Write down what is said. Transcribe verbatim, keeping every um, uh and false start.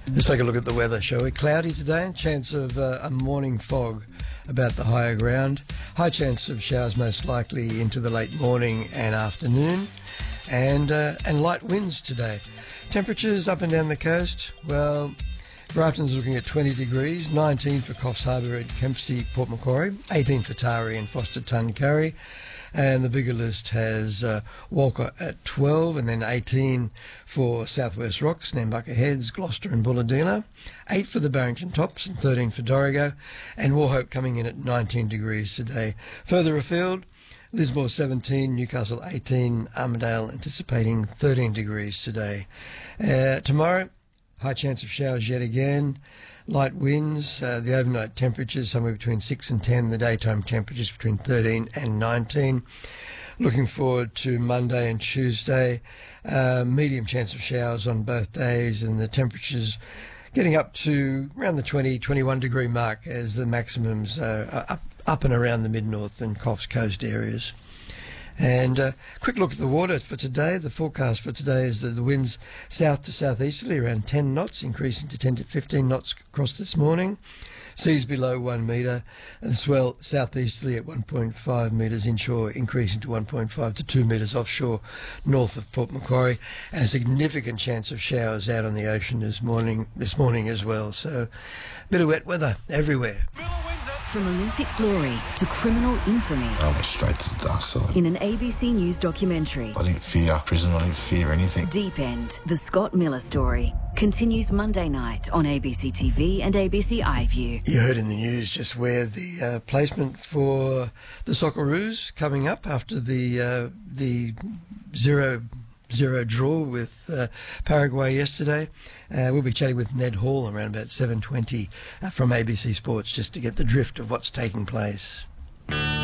Let's take a look at the weather, shall we? Cloudy today, chance of uh, a morning fog about the higher ground. High chance of showers most likely into the late morning and afternoon. And, uh, and light winds today. Temperatures up and down the coast, well, Grafton's looking at twenty degrees, nineteen for Coffs Harbour at Kempsey, Port Macquarie, eighteen for Taree and Foster Tuncurry. And the bigger list has uh, Walker at twelve, and then eighteen for Southwest Rocks, Nambucca Heads, Gloucester and Bulladina, eight for the Barrington Tops and thirteen for Dorrigo, and Wauchope coming in at nineteen degrees today. Further afield, Lismore seventeen, Newcastle eighteen, Armidale anticipating thirteen degrees today. Uh, tomorrow, high chance of showers yet again. Light winds, uh, the overnight temperatures somewhere between six and ten, the daytime temperatures between thirteen and nineteen. Looking forward to Monday and Tuesday, uh, medium chance of showers on both days, and the temperatures getting up to around the twenty, twenty-one degree mark as the maximums uh, are up, up and around the mid-north and Coffs Coast areas. And a uh, quick look at the water for today. The forecast for today is that the winds south to southeasterly around ten knots, increasing to ten to fifteen knots across this morning. Seas below one metre, and the swell southeasterly at one point five metres inshore, increasing to one point five to two metres offshore north of Port Macquarie, and a significant chance of showers out on the ocean this morning, this morning as well. So a bit of wet weather everywhere. From Olympic glory to criminal infamy. I went straight to the dark side. In an A B C News documentary. I didn't fear prison, I didn't fear anything. Deep End, the Scott Miller story, continues Monday night on A B C T V and A B C iView. You heard in the news just where the uh, placement for the Socceroos coming up after the uh, the zero zero draw with uh, Paraguay yesterday. Uh, we'll be chatting with Ned Hall around about seven twenty uh, from A B C Sports just to get the drift of what's taking place.